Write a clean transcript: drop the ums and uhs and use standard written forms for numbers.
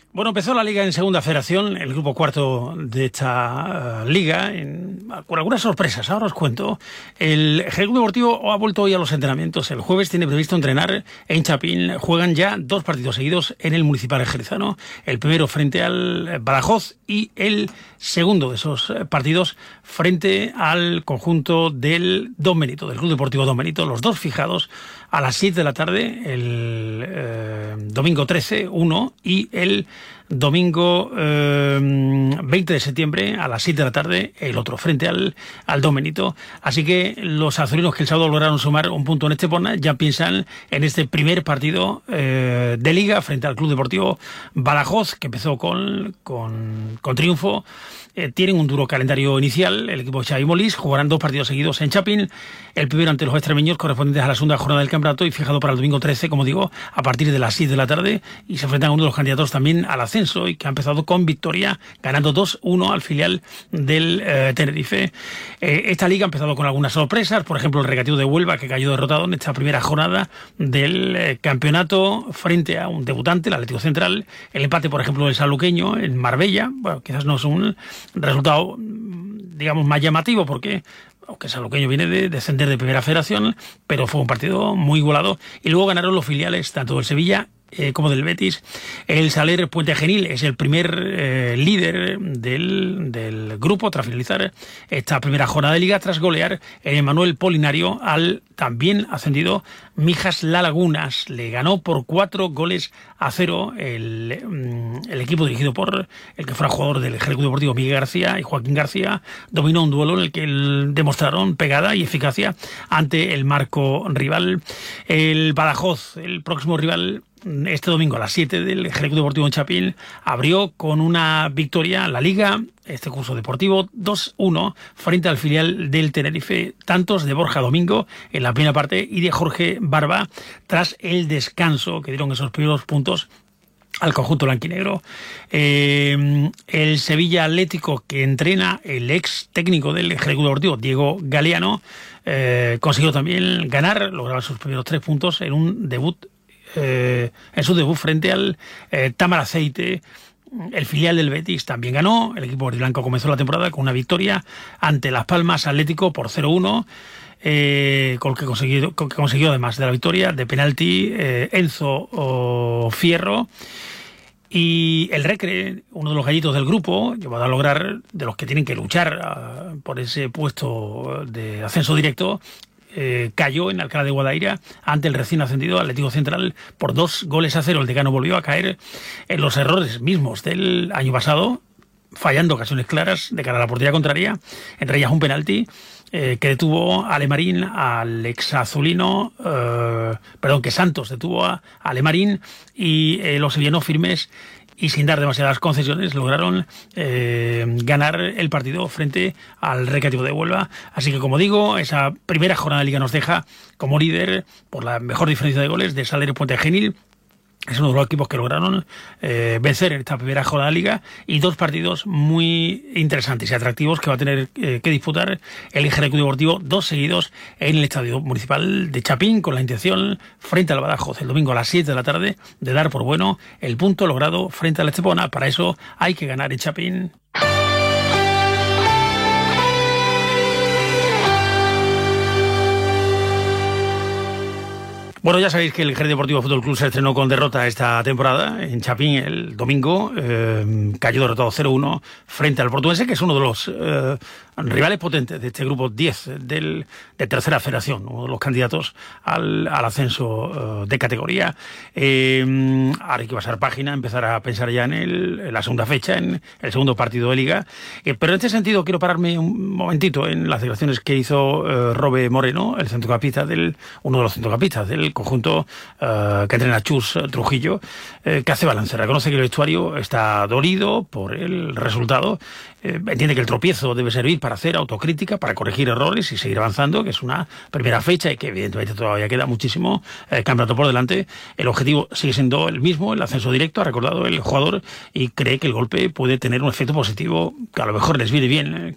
Bueno, empezó la Liga en Segunda Federación, el grupo cuarto de esta Liga, con algunas sorpresas. Ahora os cuento. El Jerez Deportivo ha vuelto hoy a los entrenamientos. El jueves tiene previsto entrenar en Chapín. Juegan ya 2 partidos seguidos en el Municipal Jerezano. El primero frente al Badajoz y el segundo de esos partidos frente al conjunto del Don Benito, del Club Deportivo Don Benito. Los dos fijados a las 7 de la tarde, el domingo 13, uno, y el domingo 20 de septiembre a las 7 de la tarde, el otro, frente al Don Benito. Así que los azulinos, que el sábado lograron sumar un punto en Estepona, ya piensan en este primer partido de Liga frente al Club Deportivo Badajoz, que empezó con triunfo. Tienen un duro calendario inicial. El equipo de Xavi Molís jugarán 2 partidos seguidos en Chapín. El primero ante los extremeños, correspondientes a la segunda jornada del campeonato, y fijado para el domingo 13, como digo, a partir de las 6 de la tarde. Y se enfrentan a uno de los candidatos también al ascenso, y que ha empezado con victoria, ganando 2-1 al filial del Tenerife. Esta liga ha empezado con algunas sorpresas. Por ejemplo, el Recreativo de Huelva, que cayó derrotado en esta primera jornada del campeonato frente a un debutante, el Atlético Central. El empate, por ejemplo, del sanluqueño en Marbella. Bueno, quizás no es un resultado, digamos, más llamativo, porque aunque Sanluqueño viene de descender de Primera Federación, pero fue un partido muy igualado. Y luego ganaron los filiales tanto del Sevilla como del Betis. El Saler Puente Genil es el primer líder del grupo tras finalizar esta primera jornada de Liga, tras golear en Emanuel Polinario al también ascendido Mijas La Lagunas. Le ganó por 4-0 el equipo dirigido por el que fuera jugador del Jerez Deportivo, Miguel García, y Joaquín García dominó un duelo en el que demostraron pegada y eficacia ante el marco rival. El Badajoz, el próximo rival, este domingo a las 7 del Jerez Deportivo en Chapín, abrió con una victoria la Liga, este curso deportivo, 2-1 frente al filial del Tenerife, tantos de Borja Domingo en la primera parte y de Jorge Barba tras el descanso, que dieron esos primeros puntos al conjunto blanquinegro. El Sevilla Atlético, que entrena el ex técnico del Jerez Deportivo, Diego Galeano, consiguió también ganar, lograr sus primeros 3 puntos en un debut, en su debut frente al Tamaraceite. El filial del Betis también ganó. El equipo verdiblanco comenzó la temporada con una victoria ante Las Palmas Atlético por 0-1, con que consiguió, además de la victoria de penalti, Enzo Fierro. Y el Recre, uno de los gallitos del grupo, llevado a lograr, de los que tienen que luchar por ese puesto de ascenso directo, cayó en Alcalá de Guadaira ante el recién ascendido Atlético Central por 2-0. El decano volvió a caer en los errores mismos del año pasado, fallando ocasiones claras de cara a la portería contraria, entre ellas un penalti que detuvo a Alemarín, al exazulino, que Santos detuvo a Alemarín, y los sevillanos, firmes y sin dar demasiadas concesiones, lograron ganar el partido frente al Recreativo de Huelva. Así que, como digo, esa primera jornada de Liga nos deja como líder, por la mejor diferencia de goles, de Saler Puente Genil. Es uno de los equipos que lograron vencer en esta primera jornada de Liga, y 2 partidos muy interesantes y atractivos que va a tener que disputar el Jerez Deportivo, 2 seguidos en el Estadio Municipal de Chapín, con la intención, frente al Badajoz el domingo a las 7 de la tarde, de dar por bueno el punto logrado frente al Estepona. Para eso hay que ganar en Chapín. Bueno, ya sabéis que el Jerez Deportivo Fútbol Club se estrenó con derrota esta temporada en Chapín el domingo. Cayó derrotado 0-1 frente al Portuense, que es uno de los rivales potentes de este grupo 10 de Tercera Federación, uno de los candidatos al ascenso de categoría. Ahora hay que pasar página, empezar a pensar ya en la segunda fecha, en el segundo partido de Liga. Pero en este sentido quiero pararme un momentito en las declaraciones que hizo Robe Moreno, el centrocampista uno de los centrocampistas del conjunto que entrena Chus Trujillo, que hace balance. Reconoce que el vestuario está dolido por el resultado. Entiende que el tropiezo debe servir para hacer autocrítica, para corregir errores y seguir avanzando, que es una primera fecha y que evidentemente todavía queda muchísimo campeonato por delante. El objetivo sigue siendo el mismo, el ascenso directo, ha recordado el jugador, y cree que el golpe puede tener un efecto positivo, que a lo mejor les viene bien